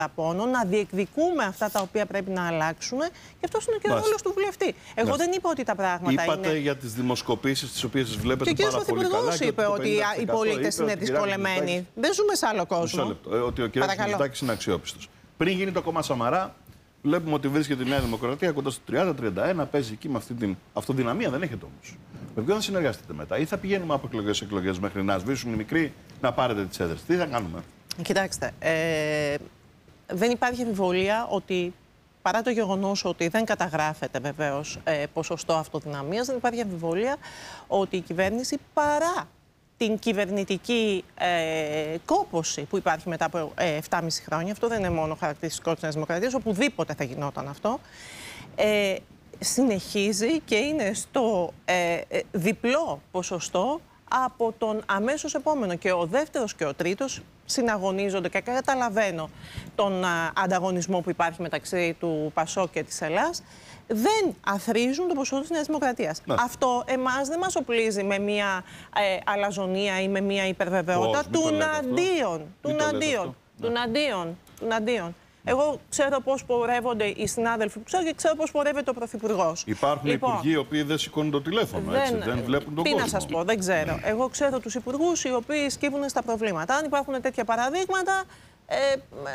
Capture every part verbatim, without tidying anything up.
πόνο, να διεκδικούμε αυτά τα οποία πρέπει να αλλάξουν, και αυτό είναι και ο ρόλος του βουλευτή. Εγώ Μάλιστα. δεν είπα ότι τα πράγματα Είπατε είναι. Είπατε για τις δημοσκοπήσεις τις οποίες βλέπετε και πάρα πολύ καλά. Και ο κ. είπε ότι οι πολίτες είναι δυσκολεμένοι. Δεν ζούμε σε άλλο κόσμο. Λεπτό, ε, ότι ο κ. Μητσοτάκης είναι αξιόπιστος. Πριν γίνει το κόμμα Σαμαρά, βλέπουμε ότι βρίσκεται η Νέα Δημοκρατία κοντά στο τριάντα τριάντα ένα, παίζει εκεί με αυτή την αυτοδυναμία. Δεν έχετε όμως. Με ποιον θα συνεργαστείτε μετά, ή θα πηγαίνουμε από εκλογές σε εκλογές μέχρι να σβήσουν οι μικροί να πάρετε τις έδρες? Τι θα κάνουμε? Κοιτάξτε, ε, δεν υπάρχει αμφιβολία ότι, παρά το γεγονός ότι δεν καταγράφεται βεβαίως ε, ποσοστό αυτοδυναμίας, δεν υπάρχει αμφιβολία ότι η κυβέρνηση, παρά την κυβερνητική ε, κόπωση που υπάρχει μετά από ε, επτά και μισό χρόνια, αυτό δεν είναι μόνο χαρακτηριστικό της Νέας Δημοκρατίας, οπουδήποτε θα γινόταν αυτό, ε, συνεχίζει και είναι στο ε, διπλό ποσοστό από τον αμέσως επόμενο. Και ο δεύτερος και ο τρίτος συναγωνίζονται, και καταλαβαίνω τον α, ανταγωνισμό που υπάρχει μεταξύ του Πασόκ και της Ελλάς, δεν αθροίζουν το ποσοστό της Νέας Δημοκρατίας. Ναι. Αυτό εμάς δεν μας οπλίζει με μια ε, αλαζονία ή με μια υπερβεβαιότητα. Τουναντίον, τουναντίον, τουναντίον, τουναντίον. Εγώ ξέρω πώς πορεύονται οι συνάδελφοι που ξέρω και ξέρω πώς πορεύεται ο Πρωθυπουργός. Υπάρχουν λοιπόν υπουργοί οι οποίοι δεν σηκώνουν το τηλέφωνο, έτσι, δεν, δεν βλέπουν τον τι κόσμο. Τι να σας πω, δεν ξέρω. Εγώ ξέρω τους υπουργούς οι οποίοι σκύβουν στα προβλήματα. Αν υπάρχουν τέτοια παραδείγματα, ε,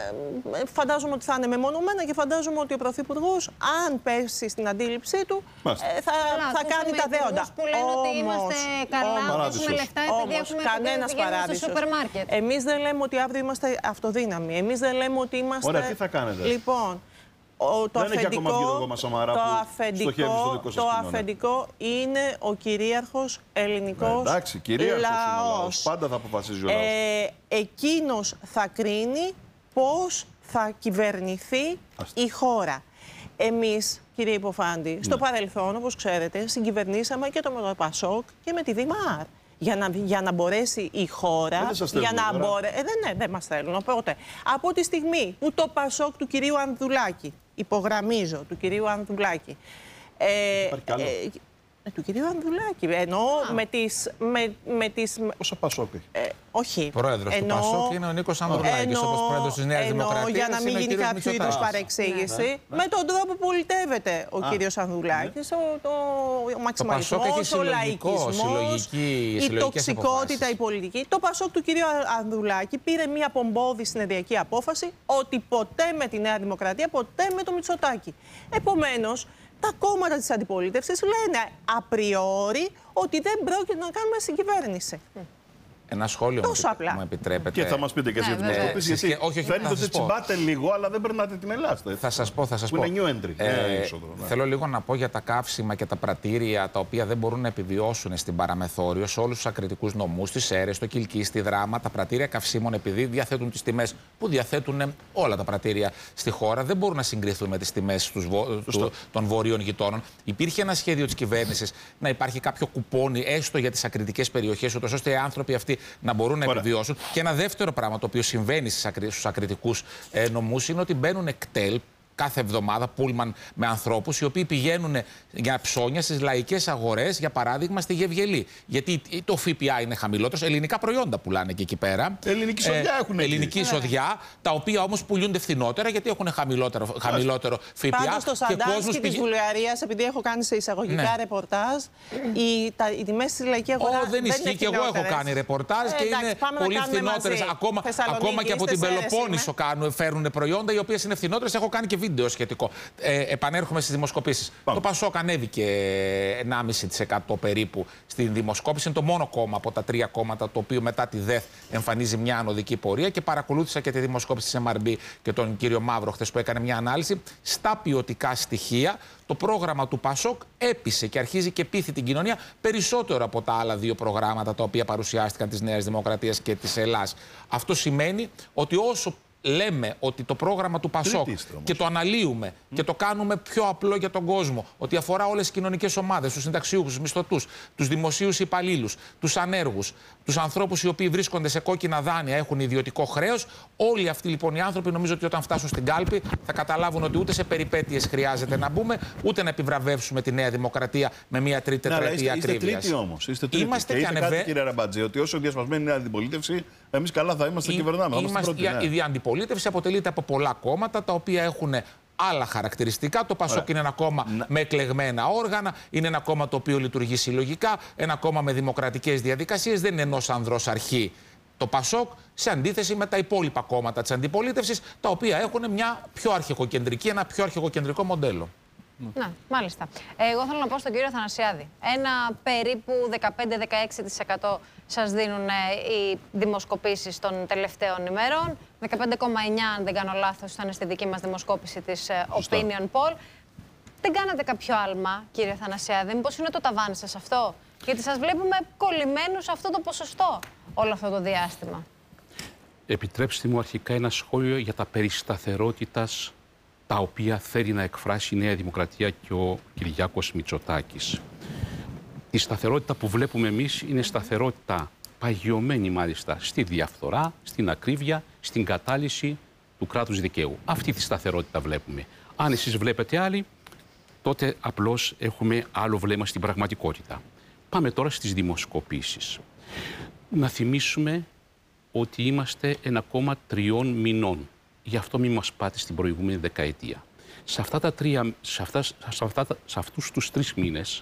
ε, φαντάζομαι ότι θα είναι μεμονωμένα και φαντάζομαι ότι ο Πρωθυπουργός, αν πέσει στην αντίληψή του, ε, θα, καλά, θα κάνει τα δέοντα. Που λένε όμως, ότι είμαστε καλά, όμως, έχουμε λεφτά, επειδή όμως, έχουμε κανένας παράδεισος. στο σούπερ μάρκετ. Εμείς δεν λέμε ότι αύριο είμαστε αυτοδύναμοι. Εμείς δεν λέμε ότι είμαστε... Ωραία, τι θα κάνετε? Λοιπόν, Ο, το, δεν αφεντικό, Σαμαρά το, που αφεντικό, στο το αφεντικό είναι ο κυρίαρχος ελληνικός ναι, εντάξει, κυρίαρχος λαός. Είναι ο λαός. Πάντα θα αποφασίζει ο λαός. Ε, εκείνος θα κρίνει πώς θα κυβερνηθεί Άστε. η χώρα. Εμείς, κύριε Υποφάντη, ναι. στο παρελθόν, όπως ξέρετε, συγκυβερνήσαμε και το με το Πασόκ και με τη ΔΜΑΡ. Για να, για να μπορέσει η χώρα. Ε, για να μπορέ... ε, δεν, ναι, δεν μας θέλουν. Οπότε, από τη στιγμή που το Πασόκ του κυρίου Ανδουλάκη, υπογραμμίζω, του κυρίου Ανδουλάκη. Ε, ε, ε, του κυρίου Ανδουλάκη. Εννοώ με τις. Με, με τις πόσα Πασόκ έχει? Ε, όχι. Πρόεδρος εννοώ, του Πασόκ είναι ο Νίκος Ανδουλάκης, όπως πρόεδρος της Νέας Δημοκρατίας. Για να μην γίνει κάποιο είδους παρεξήγηση, ναι, ναι. με τον τρόπο που πολιτεύεται ο Α, κύριος Ανδουλάκης, ναι. ο, το, ο μαξιμαλισμός, ο λαϊκισμός, η τοξικότητα, η πολιτική. Το Πασόκ του κυρίου Ανδουλάκη πήρε μια πομπόδη συνεδριακή απόφαση ότι ποτέ με τη Νέα Δημοκρατία, ποτέ με το Μητσοτάκη. Επομένως, τα κόμματα της αντιπολίτευσης λένε απριόρι ότι δεν πρόκειται να κάνουμε συγκυβέρνηση. Ένα σχόλιο Τόσο μου, απλά. μου επιτρέπετε. Και θα μας πείτε και εσείς για τις δημοσκοπήσεις, γιατί όχι, όχι, φαίνεται ότι τσιμπάτε λίγο, αλλά δεν περνάτε την Ελλάδα. Θα σας πω, θα σας που πω. Είναι new entry. Ε, είσοδο, ναι. Θέλω λίγο να πω για τα καύσιμα και τα πρατήρια τα οποία δεν μπορούν να επιβιώσουν στην παραμεθόριο, σε όλους τους ακριτικούς νομούς, στις αίρες, στο Κιλκί, στη Δράμα. Τα πρατήρια καυσίμων, επειδή διαθέτουν τις τιμές που διαθέτουν όλα τα πρατήρια στη χώρα, δεν μπορούν να συγκριθούν με τις τιμές του, των βορείων γειτόνων. Υπήρχε ένα σχέδιο της κυβέρνησης να υπάρχει κάποιο κουπόνι, έστω για τις ακριτικές περιοχές, ώστε οι άνθρωποι αυτοί να μπορούν να επιβιώσουν. Και ένα δεύτερο πράγμα το οποίο συμβαίνει στους ακριτικούς ε, νομούς είναι ότι μπαίνουν εκτέλ κάθε εβδομάδα, πούλμαν με ανθρώπους οι οποίοι πηγαίνουν για ψώνια στις λαϊκές αγορές, για παράδειγμα στη Γευγελή. Γιατί το ΦΠΑ είναι χαμηλότερο, ελληνικά προϊόντα πουλάνε και εκεί πέρα. Ελληνική σοδιά ε, έχουν. Ελληνική σοδιά, τα οποία όμως πουλούνται φθηνότερα γιατί έχουν χαμηλότερο, χαμηλότερο ΦΠΑ. Πάντως στο Σαντάνσκι της Βουλγαρίας, επειδή έχω κάνει σε εισαγωγικά ναι. ρεπορτάζ, οι, τα, οι τιμές στη λαϊκή αγορά. Oh, δεν ισχύει, και εγώ έχω κάνει ρεπορτάζ ε, και εντάξει, είναι πολύ φθηνότερες. Ακόμα, ακόμα και από την Πελοπόννησο φέρνουν προϊόντα οι οποίες είναι φθηνότερες. Έχω κάνει και βίντεο σχετικό. Ε, επανέρχομαι στις δημοσκοπήσεις. Το Πασόκ ανέβηκε ενάμιση τοις εκατό περίπου στην δημοσκόπηση. Είναι το μόνο κόμμα από τα τρία κόμματα το οποίο μετά τη ΔΕΘ εμφανίζει μια ανωδική πορεία, και παρακολούθησα και τη δημοσκόπηση της εμ αρ μπι και τον κύριο Μαύρο χθες που έκανε μια ανάλυση. Στα ποιοτικά στοιχεία, το πρόγραμμα του Πασόκ έπεισε και αρχίζει και πείθει την κοινωνία περισσότερο από τα άλλα δύο προγράμματα τα οποία παρουσιάστηκαν της Νέας Δημοκρατίας και της Ελλάς. Αυτό σημαίνει ότι όσο λέμε ότι το πρόγραμμα του Πασόκ και το αναλύουμε mm. και το κάνουμε πιο απλό για τον κόσμο, ότι αφορά όλες τις κοινωνικές ομάδες, τους συνταξιούχους, τους μισθωτούς, τους δημοσίους υπαλλήλους, τους ανέργους, τους ανθρώπους οι οποίοι βρίσκονται σε κόκκινα δάνεια, έχουν ιδιωτικό χρέος. Όλοι αυτοί λοιπόν οι άνθρωποι νομίζω ότι όταν φτάσουν στην κάλπη θα καταλάβουν ότι ούτε σε περιπέτειες χρειάζεται να μπούμε, ούτε να επιβραβεύσουμε τη Νέα Δημοκρατία με μια τρίτη τετραετία ακρίβειας. Είστε τρίτη όμως. Είστε τρίτη. Είμαστε και, και ανεβε... κάτι, κύριε Ραμπατζή, ότι όσο διασπασμένη είναι η αντιπολίτευση, εμείς καλά θα είμαστε και κυβερνάμε. Είμαστε η, η αντιπολίτευση. αντιπολίτευση αποτελείται από πολλά κόμματα τα οποία έχουν άλλα χαρακτηριστικά. Το ΠΑΣΟΚ Ωραία. είναι ένα κόμμα να... με εκλεγμένα όργανα, είναι ένα κόμμα το οποίο λειτουργεί συλλογικά, ένα κόμμα με δημοκρατικές διαδικασίες, δεν είναι ενός ανδρός αρχή. Το ΠΑΣΟΚ, σε αντίθεση με τα υπόλοιπα κόμματα της αντιπολίτευσης, τα οποία έχουν μια πιο αρχαιοκεντρική, ένα πιο αρχαιοκεντρικό μοντέλο. Να, μάλιστα. Εγώ θέλω να πω στον κύριο Αθανασιάδη. Ένα περίπου δεκαπέντε με δεκαέξι τοις εκατό σας δίνουν οι δημοσκοπήσεις των τελευταίων ημέρων. δεκαπέντε κόμμα εννιά τοις εκατό, αν δεν κάνω λάθος, ήταν στη δική μας δημοσκόπηση της Σωστά. Opinion Poll. Δεν κάνατε κάποιο άλμα, κύριε Αθανασιάδη? Μήπως είναι το ταβάνι σας αυτό? Γιατί σας βλέπουμε κολλημένους σε αυτό το ποσοστό όλο αυτό το διάστημα. Επιτρέψτε μου αρχικά ένα σχόλιο για τα περί σταθερότητας, τα οποία θέλει να εκφράσει η Νέα Δημοκρατία και ο Κυριάκος Μητσοτάκης. Η σταθερότητα που βλέπουμε εμείς είναι σταθερότητα παγιωμένη μάλιστα στη διαφθορά, στην ακρίβεια, στην κατάλυση του κράτους δικαίου. Αυτή τη σταθερότητα βλέπουμε. Αν εσείς βλέπετε άλλη, τότε απλώς έχουμε άλλο βλέμμα στην πραγματικότητα. Πάμε τώρα στις δημοσκοπήσεις. Να θυμίσουμε ότι είμαστε ένα κόμμα τριών μηνών. Γι' αυτό μην μας πάτε στην προηγούμενη δεκαετία. Σε, αυτά τα τρία, σε, αυτά, σε, αυτά, σε αυτούς τους τρεις μήνες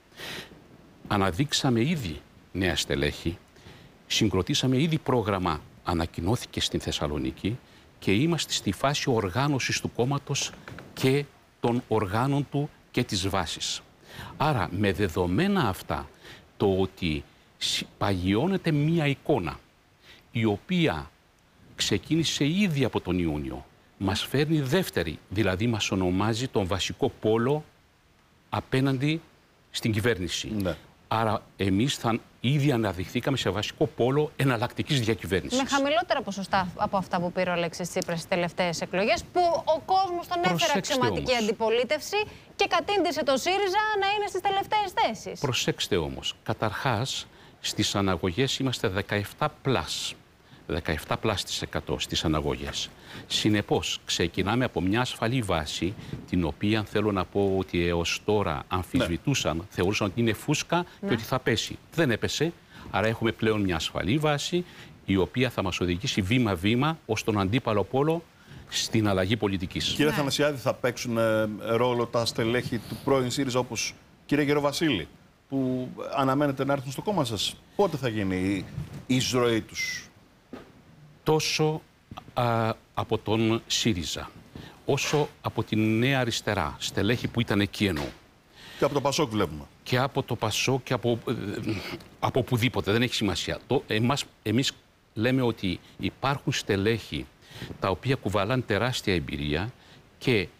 αναδείξαμε ήδη νέα στελέχη, συγκροτήσαμε ήδη πρόγραμμα, ανακοινώθηκε στην Θεσσαλονίκη και είμαστε στη φάση οργάνωσης του κόμματος και των οργάνων του και της βάσης. Άρα, με δεδομένα αυτά, το ότι παγιώνεται μία εικόνα η οποία ξεκίνησε ήδη από τον Ιούνιο, μας φέρνει δεύτερη, δηλαδή μας ονομάζει τον βασικό πόλο απέναντι στην κυβέρνηση. Ναι. Άρα εμείς θα ήδη αναδειχθήκαμε σε βασικό πόλο εναλλακτικής διακυβέρνησης. Με χαμηλότερα ποσοστά από αυτά που πήρε ο Αλέξης Τσίπρας στις τελευταίες εκλογές, που ο κόσμος τον έφερε αξιωματική αντιπολίτευση και κατήντησε το ΣΥΡΙΖΑ να είναι στις τελευταίες θέσεις. Προσέξτε όμως, καταρχάς στις αναγωγές είμαστε δεκαεπτά πλας. δεκαεπτά πλας της εκατό στις αναγωγές. Συνεπώς, ξεκινάμε από μια ασφαλή βάση, την οποία θέλω να πω ότι έως τώρα αμφισβητούσαν, ναι. θεωρούσαν ότι είναι φούσκα ναι. και ότι θα πέσει. Δεν έπεσε, άρα έχουμε πλέον μια ασφαλή βάση, η οποία θα μας οδηγήσει βήμα-βήμα ως τον αντίπαλο πόλο στην αλλαγή πολιτικής. Κύριε ναι. Αθανασιάδη, θα παίξουν ε, ρόλο τα στελέχη του πρώην ΣΥΡΙΖΑ, όπως κύριε Γεροβασίλη, που αναμένετε να έρθουν στο κόμμα σας? Πότε θα γίνει η, η εισρωή τους? Τόσο α, από τον ΣΥΡΙΖΑ, όσο από την Νέα Αριστερά, στελέχη που ήταν εκεί εννοώ. Και από το ΠΑΣΟΚ βλέπουμε. Και από το ΠΑΣΟΚ και από, ε, από οπουδήποτε, δεν έχει σημασία. Το, εμάς, εμείς λέμε ότι υπάρχουν στελέχη τα οποία κουβαλάνε τεράστια εμπειρία και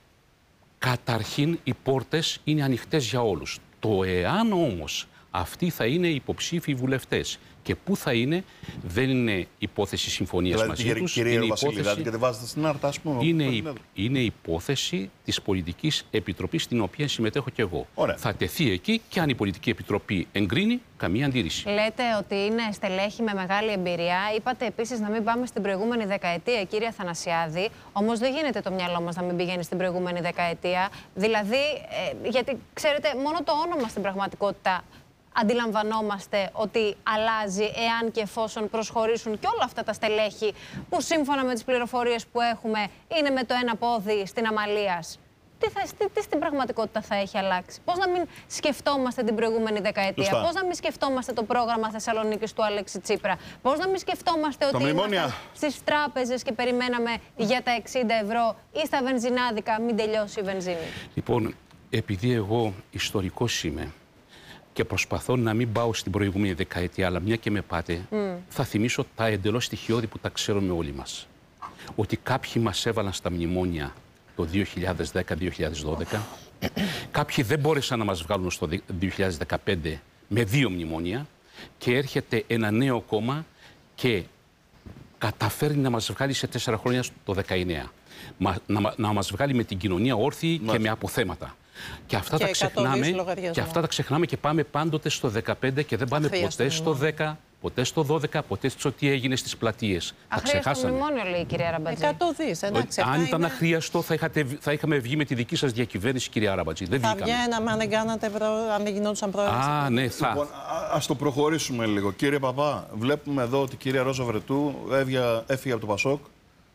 καταρχήν οι πόρτες είναι ανοιχτές για όλους. Το εάν όμως αυτοί θα είναι υποψήφιοι βουλευτές και πού θα είναι, δεν είναι υπόθεση συμφωνίας δηλαδή, μαζί κύριε, τους. Κύριε είναι Βασίλη, υπόθεση, δηλαδή, και δεν βάζετε στην άρτα, ας πούμε. Είναι, η, είναι υπόθεση της Πολιτικής Επιτροπής, στην οποία συμμετέχω και εγώ. Ωραία. Θα τεθεί εκεί και αν η Πολιτική Επιτροπή εγκρίνει, καμία αντίρρηση. Λέτε ότι είναι στελέχη με μεγάλη εμπειρία. Είπατε επίσης να μην πάμε στην προηγούμενη δεκαετία, κύριε Αθανασιάδη. Όμως δεν γίνεται το μυαλό μας να μην πηγαίνει στην προηγούμενη δεκαετία. Δηλαδή, ε, γιατί ξέρετε, μόνο το όνομα στην πραγματικότητα αντιλαμβανόμαστε ότι αλλάζει εάν και εφόσον προσχωρήσουν και όλα αυτά τα στελέχη που σύμφωνα με τις πληροφορίες που έχουμε είναι με το ένα πόδι στην Αμαλίας. Τι, θα, τι, τι στην πραγματικότητα θα έχει αλλάξει? Πώς να μην σκεφτόμαστε την προηγούμενη δεκαετία? Λουστά. Πώς να μην σκεφτόμαστε το πρόγραμμα Θεσσαλονίκης του Αλέξη Τσίπρα? Πώς να μην σκεφτόμαστε ότι ήμασταν στις τράπεζες και περιμέναμε για τα εξήντα ευρώ ή στα βενζινάδικα μην τελειώσει η βενζίνη? Λοιπόν, επειδή εγώ ιστορικός είμαι και προσπαθώ να μην πάω στην προηγούμενη δεκαετία, αλλά μια και με πάτε, mm. θα θυμίσω τα εντελώς στοιχειώδη που τα ξέρουμε όλοι μας. Ότι κάποιοι μας έβαλαν στα μνημόνια το δύο χιλιάδες δέκα δύο χιλιάδες δώδεκα, κάποιοι δεν μπόρεσαν να μας βγάλουν στο δύο χιλιάδες δεκαπέντε με δύο μνημόνια και έρχεται ένα νέο κόμμα και καταφέρνει να μας βγάλει σε τέσσερα χρόνια το δεκαεννέα. Να, να, να μας βγάλει με την κοινωνία όρθιη και με αποθέματα. Και αυτά, και τα ξεχνάμε, και αυτά τα ξεχνάμε και πάμε πάντοτε στο δεκαπέντε και δεν πάμε ποτέ στο δέκα, ποτέ στο δώδεκα, ποτέ στο τι έγινε στις πλατείες. Τα ξεχάσαμε. Μνημόνιο, λέει η κυρία Αραμπατζή. εκατό δις, εντάξει. Αν ήταν είναι... αχρίαστο, θα, είχατε, θα είχαμε βγει με τη δική σας διακυβέρνηση, κυρία Αραμπατζή. Δεν θα βγήκαμε. βγαίναμε αν δεν κάνατε, αν δεν γινόντουσαν πρόεδρος. Α, ναι, θα. Λοιπόν, ας το προχωρήσουμε λίγο. Κύριε Παπά, βλέπουμε εδώ ότι η κυρία Ρόζα Βρετού έφυγε από το ΠΑΣΟΚ.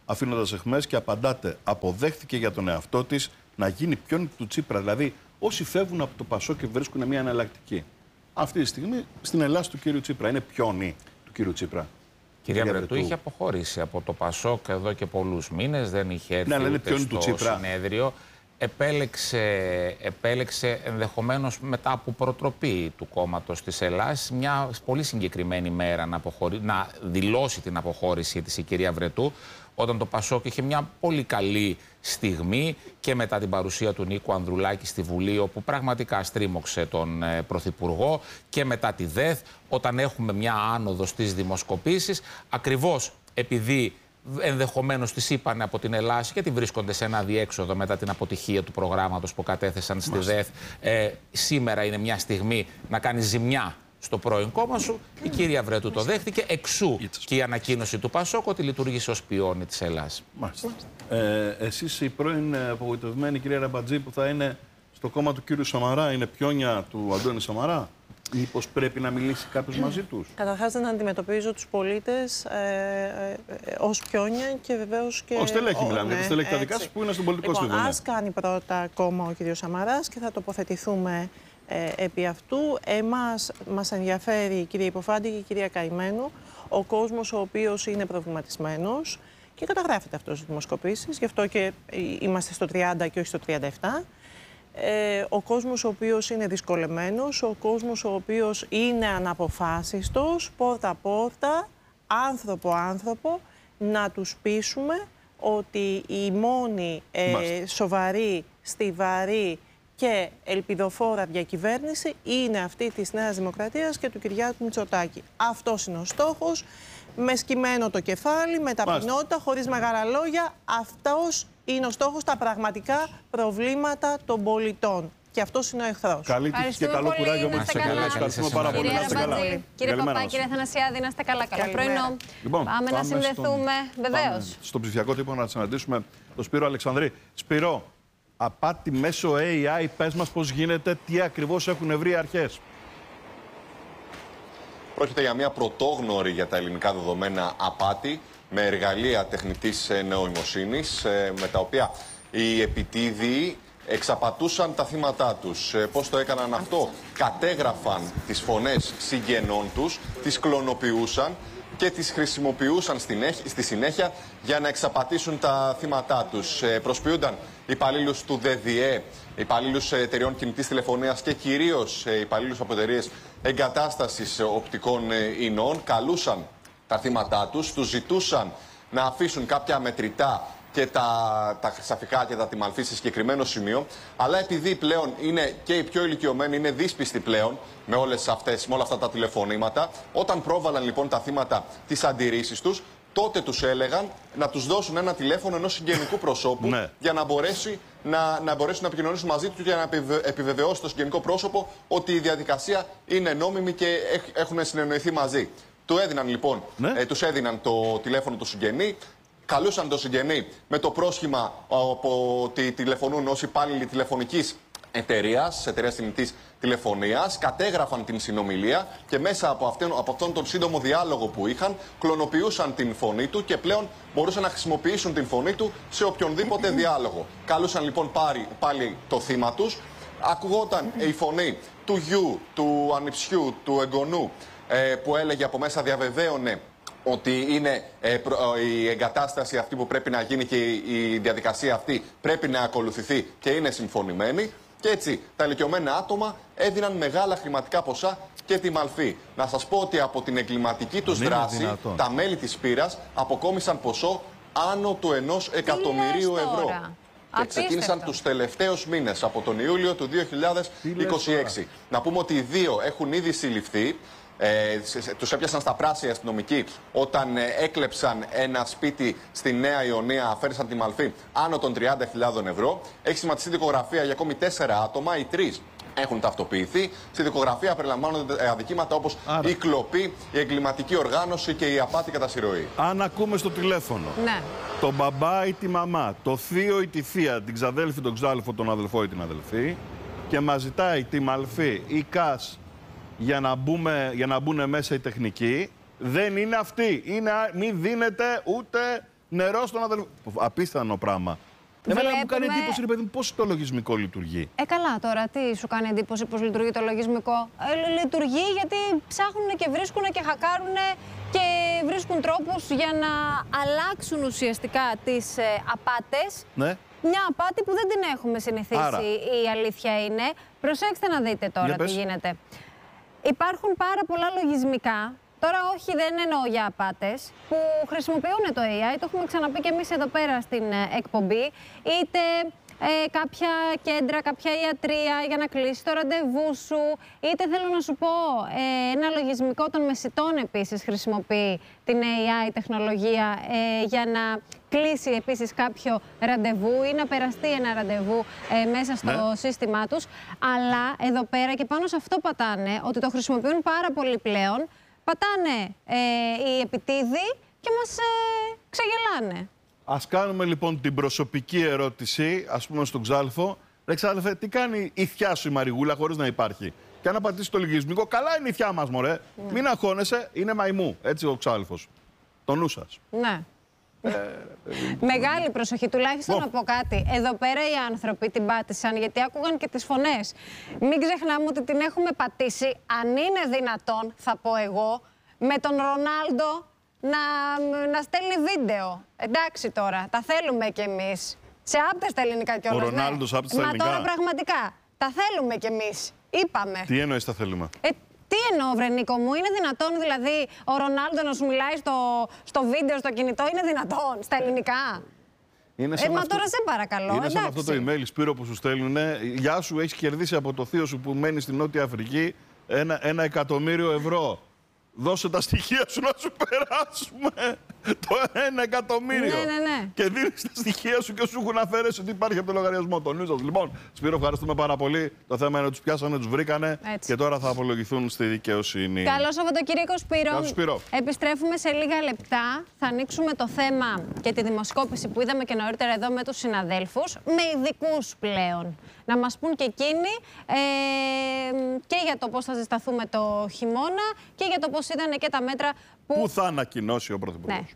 αφήνοντας αιχμές και απαντάτε. Αποδέχθηκε για τον εαυτό της να γίνει πιόνι του Τσίπρα. Δηλαδή, όσοι φεύγουν από το Πασόκ και βρίσκουν μια εναλλακτική. Αυτή τη στιγμή στην Ελλάδα του κύριου Τσίπρα είναι πιόνι του κύριου Τσίπρα. Κυρία Βρετού είχε αποχωρήσει από το Πασόκ εδώ και πολλούς μήνες, δεν είχε έρθει ναι, ούτε στο συνέδριο. Επέλεξε, επέλεξε ενδεχομένως μετά από προτροπή του κόμματος της Ελλάδας μια πολύ συγκεκριμένη μέρα να, αποχωρεί, να δηλώσει την αποχώρησή της η κυρία Βρετού, όταν το Πασόκ είχε μια πολύ καλή στιγμή και μετά την παρουσία του Νίκου Ανδρουλάκη στη Βουλή, όπου πραγματικά στρίμωξε τον ε, Πρωθυπουργό, και μετά τη ΔΕΘ, όταν έχουμε μια άνοδο στις δημοσκοπήσεις, ακριβώς επειδή ενδεχομένως τις είπανε από την Ελλάδα γιατί βρίσκονται σε ένα διέξοδο μετά την αποτυχία του προγράμματος που κατέθεσαν στη Μάλιστα. ΔΕΘ. Ε, σήμερα είναι μια στιγμή να κάνει ζημιά στο πρώην κόμμα σου. Η κυρία Βρετού το δέχτηκε, εξού και η ανακοίνωση του Πασόκ ότι λειτουργήσε ως πιόνι της Ελλάδας. Ε, εσείς η πρώην απογοητευμένη κυρία Ραμπατζή που θα είναι στο κόμμα του κύριου Σαμαρά, είναι πιόνια του Αντώνη Σαμαρά? Μήπως πρέπει να μιλήσει κάποιος μαζί τους? Καταρχάς δεν αντιμετωπίζω τους πολίτες ε, ε, ως πιόνια και βεβαίως και... Ως στελέχη μιλάμε, γιατί στελέχη τα δικά σας που είναι στον πολιτικό λοιπόν, σπίτι. Ας κάνει πρώτα κόμμα ο κύριος Σαμαράς και θα τοποθετηθούμε ε, επί αυτού. Εμάς μας ενδιαφέρει, κυρία Υποφάντη και κυρία Καημένο, ο κόσμος ο οποίος είναι προβληματισμένος και καταγράφεται αυτός στις δημοσκοπήσεις, γι' αυτό και είμαστε στο τριάντα και όχι στο τριάντα επτά. Ε, ο κόσμος ο οποίος είναι δυσκολεμένος, ο κόσμος ο οποίος είναι αναποφάσιστος, πόρτα-πόρτα, άνθρωπο-άνθρωπο, να τους πείσουμε ότι η μόνη ε, σοβαρή, στιβαρή και ελπιδοφόρα διακυβέρνηση είναι αυτή της Νέας Δημοκρατίας και του Κυριάκου Μητσοτάκη. Αυτός είναι ο στόχος, με σκυμμένο το κεφάλι, με ταπεινότητα, χωρίς μεγάλα λόγια. Αυτός είναι ο στόχος, τα πραγματικά προβλήματα των πολιτών. Και αυτός είναι ο εχθρός. Καλή τύχη και καλό κουράγιο μας. Ευχαριστούμε πάρα πολύ. Κύριε Παπά, κύριε Αθανασιάδη, να είστε καλά. Καλό πρωινό. Λοιπόν, πάμε, πάμε να συνδεθούμε, βεβαίως. Στον ψηφιακό τύπο να συναντήσουμε τον Σπύρο Αλεξανδρή. Σπύρο, απάτη μέσω έι άι, πες μας πώς γίνεται, τι ακριβώς έχουν βρει οι αρχές? Πρόκειται για μια πρωτόγνωρη για τα ελληνικά δεδομένα απάτη με εργαλεία τεχνητής νοημοσύνης, με τα οποία οι επιτίδιοι εξαπατούσαν τα θύματά τους. Πώς το έκαναν αυτό? Κατέγραφαν τις φωνές συγγενών τους, τις κλωνοποιούσαν και τις χρησιμοποιούσαν στη συνέχεια για να εξαπατήσουν τα θύματά τους. Προσποιούνταν υπαλλήλους του ΔΔΕ, υπαλλήλους εταιριών κινητής τηλεφωνίας και κυρίως υπαλλήλους από εταιρείες εγκατάστασης οπτικών ινών, καλούσαν τα θύματά τους, τους ζητούσαν να αφήσουν κάποια μετρητά και τα, τα χρυσαφικά και τα τιμαλφή σε συγκεκριμένο σημείο, αλλά επειδή πλέον είναι και οι πιο ηλικιωμένοι, είναι δύσπιστοι πλέον με, όλες αυτές, με όλα αυτά τα τηλεφωνήματα, όταν πρόβαλαν λοιπόν τα θύματα τις αντιρρήσεις τους, τότε τους έλεγαν να τους δώσουν ένα τηλέφωνο ενός συγγενικού προσώπου ναι. για να, μπορέσει, να, να μπορέσουν να επικοινωνήσουν μαζί του και να επιβεβαιώσει το συγγενικό πρόσωπο ότι η διαδικασία είναι νόμιμη και έχουν συνεννοηθεί μαζί. Του έδιναν λοιπόν, ναι. ε, τους έδιναν το τηλέφωνο του συγγενή, καλούσαν το συγγενή με το πρόσχημα ότι τηλεφωνούν ως υπάλληλοι τηλεφωνικής εταιρείας, εταιρείας κινητής τηλεφωνίας, κατέγραφαν την συνομιλία και μέσα από αυτόν, από αυτόν τον σύντομο διάλογο που είχαν, κλωνοποιούσαν την φωνή του και πλέον μπορούσαν να χρησιμοποιήσουν την φωνή του σε οποιονδήποτε διάλογο. Καλούσαν λοιπόν πάλι, πάλι το θύμα τους, ακουγόταν η φωνή του γιου, του ανιψιού, του εγγονού, ε, που έλεγε από μέσα, διαβεβαίωνε ότι είναι ε, προ, ε, η εγκατάσταση αυτή που πρέπει να γίνει και η, η διαδικασία αυτή πρέπει να ακολουθηθεί και είναι συμφωνημένη. Και έτσι τα ηλικιωμένα άτομα έδιναν μεγάλα χρηματικά ποσά και τη μαλφή. Να σας πω ότι από την εγκληματική τους δράση τα μέλη της πύρας αποκόμισαν ποσό άνω του ενός εκατομμυρίου ευρώ. Και ξεκίνησαν τους τελευταίους μήνες, από τον Ιούλιο του δύο χιλιάδες είκοσι έξι. Να πούμε ότι οι δύο έχουν ήδη συλληφθεί. Ε, τους έπιασαν στα πράσινα αστυνομικοί όταν ε, έκλεψαν ένα σπίτι στη Νέα Ιωνία, αφαίρεσαν τη μαλφή άνω των τριάντα χιλιάδων ευρώ. Έχει σχηματιστεί δικογραφία για ακόμη τέσσερα άτομα, οι τρεις έχουν ταυτοποιηθεί. Στη δικογραφία περιλαμβάνονται αδικήματα όπως Άρα. η κλοπή, η εγκληματική οργάνωση και η απάτη κατά συρροή. Αν ακούμε στο τηλέφωνο ναι. τον μπαμπά ή τη μαμά, το θείο ή τη θεία, την ξαδέλφη, τον ξάδελφο, τον αδελφό ή την αδελφή και μας ζητάει τη μαλφή ή κας για να, μπούμε, για να μπουν μέσα οι τεχνικοί, δεν είναι αυτή. Είναι, μην δίνετε ούτε νερό στον αδελφό. Απίθανο πράγμα. Εμένα Βλέπουμε... μου κάνει εντύπωση, ρε παιδί μου, πώς το λογισμικό λειτουργεί. Ε, καλά, τώρα τι σου κάνει εντύπωση πώς λειτουργεί το λογισμικό. Ε, λειτουργεί γιατί ψάχνουν και βρίσκουν και χακάρουν και βρίσκουν τρόπους για να αλλάξουν ουσιαστικά τις ε, απάτες. Ναι. Μια απάτη που δεν την έχουμε συνηθίσει. Άρα, η αλήθεια είναι. Προσέξτε να δείτε τώρα τι γίνεται. Υπάρχουν πάρα πολλά λογισμικά. Τώρα όχι, δεν εννοώ για απάτες, που χρησιμοποιούν το έι άι, το έχουμε ξαναπεί και εμείς εδώ πέρα στην εκπομπή, είτε ε, κάποια κέντρα, κάποια ιατρία για να κλείσει το ραντεβού σου, είτε θέλω να σου πω ε, ένα λογισμικό των μεσιτών επίσης χρησιμοποιεί την έι άι τεχνολογία ε, για να κλείσει επίσης κάποιο ραντεβού ή να περαστεί ένα ραντεβού ε, μέσα στο ναι. σύστημά τους. Αλλά εδώ πέρα και πάνω σε αυτό πατάνε, ότι το χρησιμοποιούν πάρα πολύ πλέον, πατάνε ε, οι επιτίδοι και μας ε, ξεγελάνε. Ας κάνουμε λοιπόν την προσωπική ερώτηση, ας πούμε στον Ξάλφο. Ρε Ξάλφε, τι κάνει η θιά σου η Μαριγούλα χωρίς να υπάρχει? Και αν πατήσει το λογισμικό, καλά είναι η θιά μας, μωρέ. Ναι. Μην αγχώνεσαι, είναι μαϊμού. Έτσι ο Ξάλφος. Το νου σας. Ναι. Ε, Μεγάλη προσοχή, τουλάχιστον oh. να πω κάτι. Εδώ πέρα οι άνθρωποι την πάτησαν γιατί άκουγαν και τις φωνές. Μην ξεχνάμε ότι την έχουμε πατήσει, αν είναι δυνατόν, θα πω εγώ, με τον Ρονάλντο να, να στέλνει βίντεο. Εντάξει τώρα, τα θέλουμε κι εμείς. Σε άπτεστα ελληνικά κιόλας. Ο Ρονάλντο σε άπτεστα ελληνικά. Μα τώρα πραγματικά, τα θέλουμε κι εμείς. Είπαμε. Τι εννοείς τα θέλουμε? Ε, Τι εννοώ, βρε Νίκο μου, είναι δυνατόν δηλαδή ο Ρονάλντο να σου μιλάει στο, στο βίντεο, στο κινητό, είναι δυνατόν στα ελληνικά? Είναι ε, μα αυτό... τώρα σε παρακαλώ, Είναι εντάξει. σαν αυτό το email, Σπύρο, που σου στέλνουν. Γεια σου, έχεις κερδίσει από το θείο σου που μένει στη Νότια Αφρική ένα, ένα εκατομμύριο ευρώ. Δώσε τα στοιχεία σου να σου περάσουμε το ένα εκατομμύριο. Ναι, ναι, ναι. Και δίνεις τα στοιχεία σου και σου έχουν αφαίρεσει ότι υπάρχει από το λογαριασμό. Το νου σας. Λοιπόν, Σπύρο, ευχαριστούμε πάρα πολύ. Το θέμα είναι ότι τους πιάσανε, τους βρήκανε. Έτσι. Και τώρα θα απολογηθούν στη δικαιοσύνη. Καλό Σαββατοκύριακο, Σπύρο. Καλό Σπύρο. Επιστρέφουμε σε λίγα λεπτά. Θα ανοίξουμε το θέμα και τη δημοσκόπηση που είδαμε και νωρίτερα εδώ με τους συναδέλφους, με ειδικούς πλέον. Να μας πούν και εκείνοι ε, και για το πώς θα ζεσταθούμε το χειμώνα και για το πώς ήταν και τα μέτρα που... Πού θα ανακοινώσει ο Πρωθυπουργός. Ναι.